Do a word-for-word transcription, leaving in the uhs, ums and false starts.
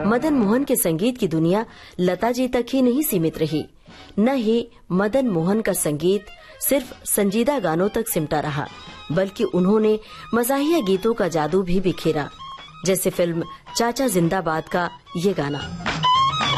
मदन मोहन के संगीत की दुनिया लता जी तक ही नहीं सीमित रही, न ही मदन मोहन का संगीत सिर्फ संजीदा गानों तक सिमटा रहा, बल्कि उन्होंने मज़ाहिया गीतों का जादू भी बिखेरा, जैसे फिल्म चाचा जिंदाबाद का ये गाना।